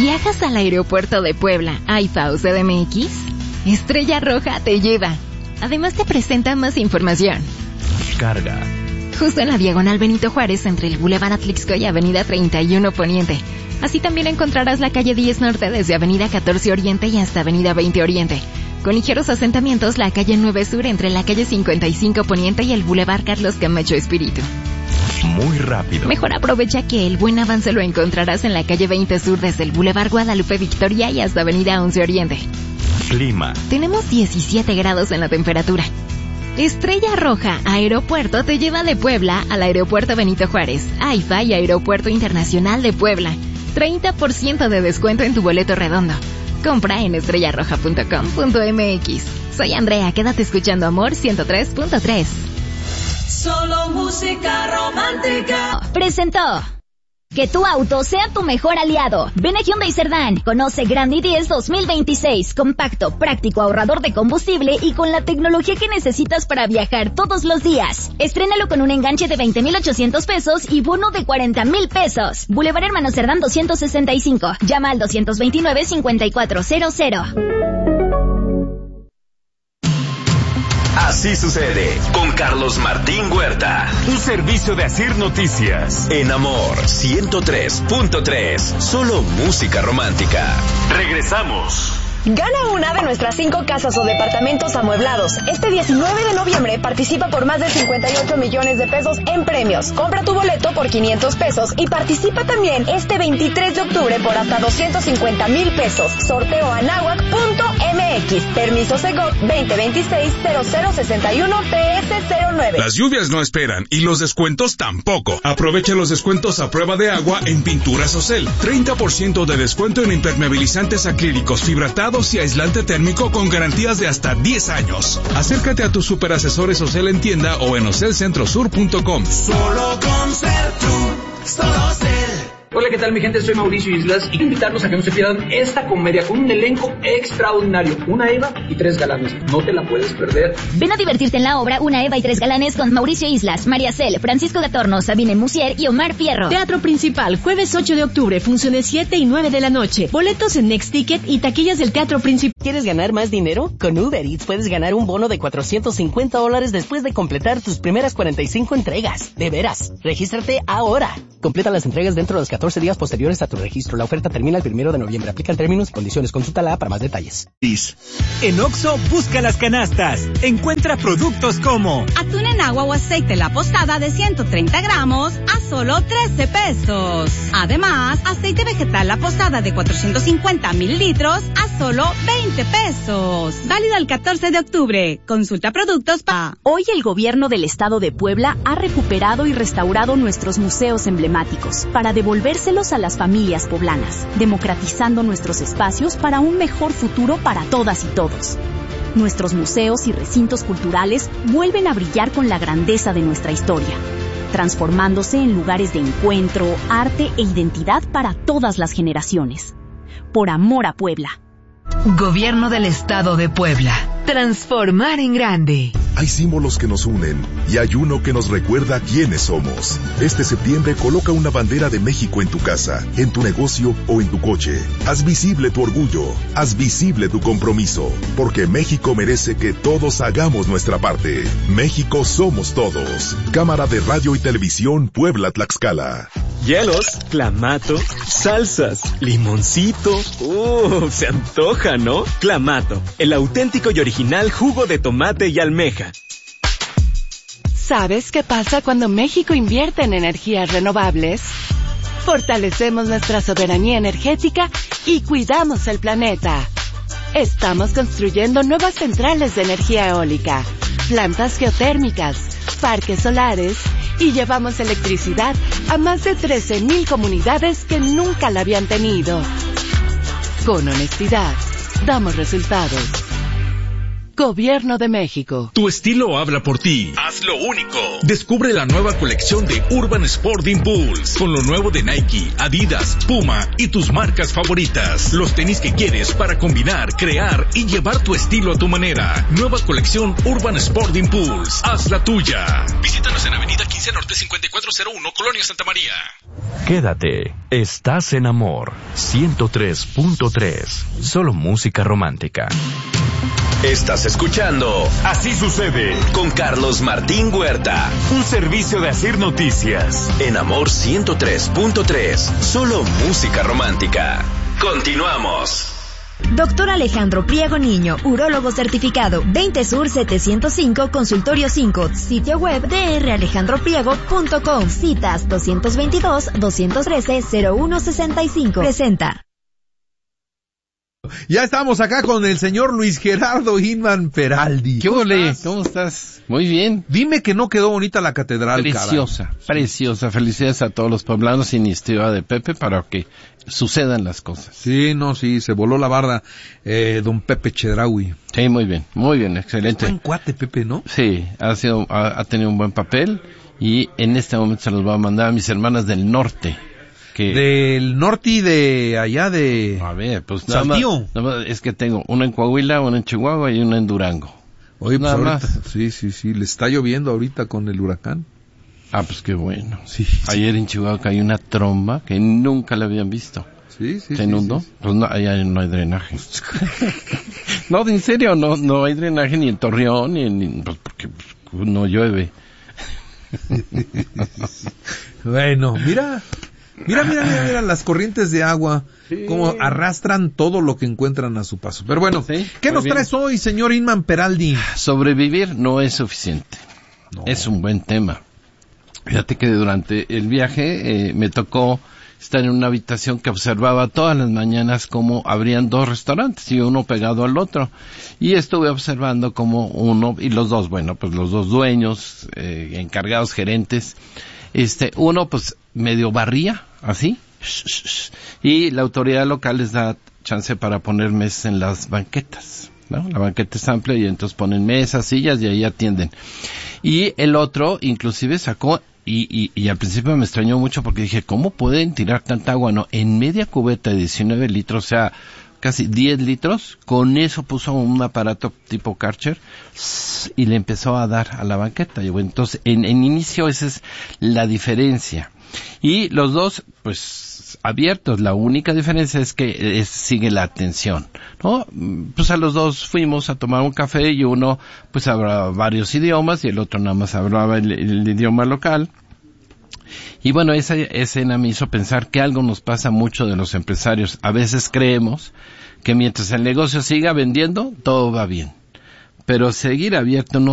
¿Viajas al aeropuerto de Puebla, AIFA o CDMX? Estrella Roja te lleva. Además te presenta más información. Carga. Justo en la diagonal Benito Juárez, entre el Boulevard Atlixco y Avenida 31 Poniente. Así también encontrarás la calle 10 Norte desde Avenida 14 Oriente y hasta Avenida 20 Oriente. Con ligeros asentamientos, la calle 9 Sur entre la calle 55 Poniente y el Boulevard Carlos Camacho Espíritu. Muy rápido. Mejor aprovecha que el buen avance lo encontrarás en la calle 20 Sur desde el Boulevard Guadalupe Victoria y hasta Avenida 11 Oriente. Clima. Tenemos 17 grados en la temperatura. Estrella Roja Aeropuerto te lleva de Puebla al Aeropuerto Benito Juárez, AIFA y Aeropuerto Internacional de Puebla. 30% de descuento en tu boleto redondo. Compra en estrellarroja.com.mx. Soy Andrea, quédate escuchando Amor 103.3. Solo música romántica. Presentó. Que tu auto sea tu mejor aliado. Ven a Hyundai Cerdán. Conoce Grand i10 2026. Compacto, práctico, ahorrador de combustible y con la tecnología que necesitas para viajar todos los días. Estrénalo con un enganche de 20,800 pesos y bono de 40,000 pesos. Boulevard Hermano Cerdán 265. Llama al 229-5400. Así sucede con Carlos Martín Huerta. Un servicio de Asir Noticias. En Amor 103.3. Solo música romántica. Regresamos. Gana una de nuestras 5 casas o departamentos amueblados. Este 19 de noviembre participa por más de 58 millones de pesos en premios. Compra tu boleto por 500 pesos y participa también este 23 de octubre por hasta 250,000 pesos. Sorteo anahuac.mx. Permiso Segov 2026-0061-PS09. Las lluvias no esperan y los descuentos tampoco. Aprovecha los descuentos a prueba de agua en Pinturas Ocel. 30% de descuento en impermeabilizantes acrílicos, fibratados y aislante térmico con garantías de hasta 10 años. Acércate a tus superasesores Ocel en tienda o en ocelcentrosur.com. Solo con ser tú, solo ser. Hola, ¿qué tal mi gente? Soy Mauricio Islas y quiero invitarlos a que no se pierdan esta comedia con un elenco extraordinario. Una Eva y 3 galanes. No te la puedes perder. Ven a divertirte en la obra Una Eva y 3 galanes con Mauricio Islas, María Cel, Francisco Gatorno, Sabine Musier y Omar Fierro. Teatro Principal, jueves 8 de octubre, funciones 7 y 9 de la noche. Boletos en Next Ticket y taquillas del Teatro Principal. ¿Quieres ganar más dinero? Con Uber Eats puedes ganar un bono de $450 después de completar tus primeras 45 entregas. De veras, regístrate ahora. Completa las entregas dentro de los 14 días posteriores a tu registro. La oferta termina el 1 de noviembre. Aplican términos y condiciones. Consúltala para más detalles. En Oxxo, busca las canastas. Encuentra productos como atún en agua o aceite La Posada de 130 gramos a solo 13 pesos. Además, aceite vegetal La Posada de 450 mililitros a solo 20 pesos. Válido el 14 de octubre. Consulta productos para... Hoy el gobierno del estado de Puebla ha recuperado y restaurado nuestros museos emblemáticos para devolvérselos a las familias poblanas, democratizando nuestros espacios para un mejor futuro para todas y todos. Nuestros museos y recintos culturales vuelven a brillar con la grandeza de nuestra historia, transformándose en lugares de encuentro, arte e identidad para todas las generaciones. Por amor a Puebla. Gobierno del Estado de Puebla. Transformar en grande. Hay símbolos que nos unen y hay uno que nos recuerda quiénes somos. Este septiembre coloca una bandera de México en tu casa, en tu negocio o en tu coche. Haz visible tu orgullo, haz visible tu compromiso, porque México merece que todos hagamos nuestra parte. México somos todos. Cámara de Radio y Televisión Puebla-Tlaxcala. Hielos, clamato, salsas, limoncito. Se antoja, ¿no? Clamato, el auténtico y original jugo de tomate y almeja. ¿Sabes qué pasa cuando México invierte en energías renovables? Fortalecemos nuestra soberanía energética y cuidamos el planeta. Estamos construyendo nuevas centrales de energía eólica, plantas geotérmicas, parques solares y llevamos electricidad a más de 13,000 comunidades que nunca la habían tenido. Con honestidad, damos resultados. Gobierno de México. Tu estilo habla por ti. Haz lo único. Descubre la nueva colección de Urban Sport Impulse con lo nuevo de Nike, Adidas, Puma y tus marcas favoritas. Los tenis que quieres para combinar, crear y llevar tu estilo a tu manera. Nueva colección Urban Sport Impulse. Haz la tuya. Visítanos en Avenida 15 Norte 5401, Colonia Santa María. Quédate, estás en Amor 103.3, solo música romántica. Estás escuchando Así Sucede con Carlos Martín Huerta. Un servicio de Asir Noticias. En Amor 103.3, solo música romántica. Continuamos. Doctor Alejandro Priego Niño, urólogo certificado, 20 Sur 705, Consultorio 5, sitio web dralejandropriego.com, citas 222-213-0165. Presenta. Ya estamos acá con el señor Luis Gerardo Inman Peraldi. ¿Qué ole? ¿Cómo estás? Muy bien. Dime que no quedó bonita la catedral, preciosa, caray. Preciosa. Felicidades a todos los poblanos, iniciativa de Pepe para que sucedan las cosas. Sí, se voló la barda, don Pepe Chedraui. Sí, muy bien, excelente. Buen cuate, Pepe, ¿no? Sí, ha tenido un buen papel y en este momento se los voy a mandar a mis hermanas del norte. Del norte y de allá de... A ver, pues nada más, es que tengo una en Coahuila, una en Chihuahua y una en Durango. Oye, pues ahorita, sí, le está lloviendo ahorita con el huracán. Ah, pues qué bueno. Sí. Ayer en Chihuahua cayó una tromba que nunca la habían visto. Sí. ¿Se inundó? Sí. Pues no, allá no hay drenaje. No, en serio, no hay drenaje ni en Torreón, pues porque no llueve. Bueno, Mira las corrientes de agua, cómo arrastran todo lo que encuentran a su paso. Pero bueno, ¿qué nos traes hoy, señor Inman Peraldi? Sobrevivir no es suficiente. No. Es un buen tema. Fíjate que durante el viaje me tocó estar en una habitación que observaba todas las mañanas cómo abrían dos restaurantes y uno pegado al otro. Y estuve observando cómo uno, y los dos dueños, encargados, gerentes, uno pues medio barría, así, y la autoridad local les da chance para poner mesas en las banquetas, ¿no? La banqueta es amplia y entonces ponen mesas, sillas y ahí atienden. Y el otro inclusive sacó, y al principio me extrañó mucho porque dije, ¿cómo pueden tirar tanta agua? No, en media cubeta de 19 litros, o sea, casi 10 litros, con eso puso un aparato tipo Karcher y le empezó a dar a la banqueta. Y bueno, entonces, en inicio esa es la diferencia. Y los dos, pues, abiertos. La única diferencia es que sigue la atención, ¿no? Pues a los dos fuimos a tomar un café y uno, pues, hablaba varios idiomas y el otro nada más hablaba el idioma local. Y bueno, esa escena me hizo pensar que algo nos pasa mucho de los empresarios. A veces creemos que mientras el negocio siga vendiendo, todo va bien. Pero seguir abierto no